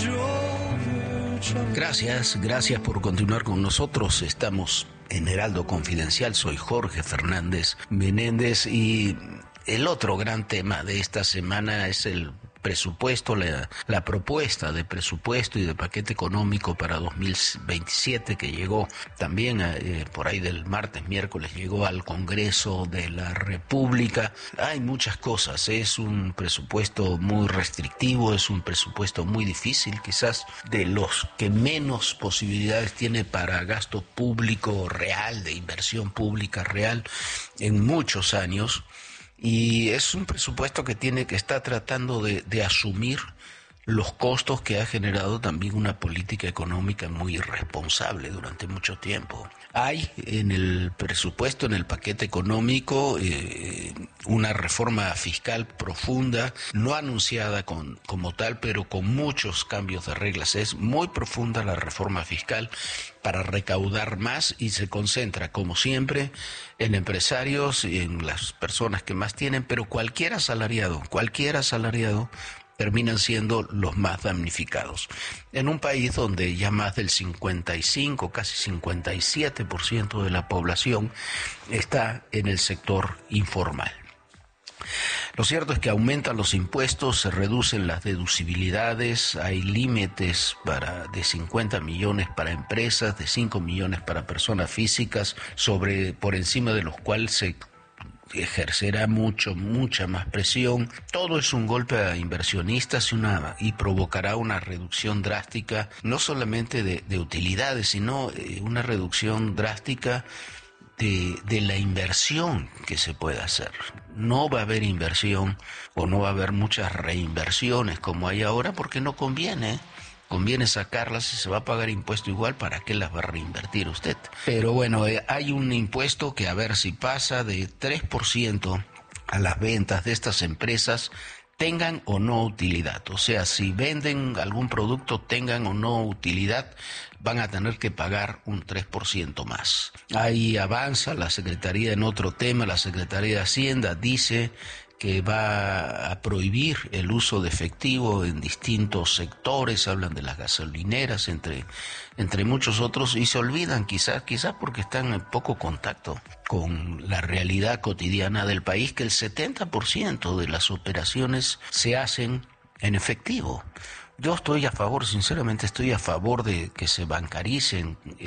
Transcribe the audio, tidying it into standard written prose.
Gracias por continuar con nosotros. Estamos en Heraldo Confidencial. Soy Jorge Fernández Menéndez y el otro gran tema de esta semana es el presupuesto, la propuesta de presupuesto y de paquete económico para 2027 que llegó también por ahí del martes, miércoles, llegó al Congreso de la República. Hay muchas cosas, es un presupuesto muy restrictivo, es un presupuesto muy difícil, quizás de los que menos posibilidades tiene para gasto público real, de inversión pública real en muchos años. Y es un presupuesto que está tratando de asumir los costos que ha generado también una política económica muy irresponsable durante mucho tiempo. Hay en el presupuesto, en el paquete económico, una reforma fiscal profunda, no anunciada como tal, pero con muchos cambios de reglas. Es muy profunda la reforma fiscal para recaudar más y se concentra, como siempre, en empresarios y en las personas que más tienen, pero cualquier asalariado terminan siendo los más damnificados. En un país donde ya más del 55, casi 57% de la población está en el sector informal. Lo cierto es que aumentan los impuestos, se reducen las deducibilidades, hay límites de 50 millones para empresas, de 5 millones para personas físicas, por encima de los cuales se ejercerá mucha más presión. Todo es un golpe a inversionistas y provocará una reducción drástica, no solamente de utilidades, sino una reducción drástica de la inversión que se puede hacer. No va a haber inversión o no va a haber muchas reinversiones como hay ahora porque no conviene. Conviene sacarlas, si se va a pagar impuesto igual, ¿para qué las va a reinvertir usted? Pero bueno, hay un impuesto que a ver si pasa de 3% a las ventas de estas empresas, tengan o no utilidad. O sea, si venden algún producto, tengan o no utilidad, van a tener que pagar un 3% más. Ahí avanza la Secretaría en otro tema, la Secretaría de Hacienda dice que va a prohibir el uso de efectivo en distintos sectores, hablan de las gasolineras, entre muchos otros, y se olvidan quizás porque están en poco contacto con la realidad cotidiana del país, que el 70% de las operaciones se hacen en efectivo. Yo sinceramente estoy a favor de que se bancaricen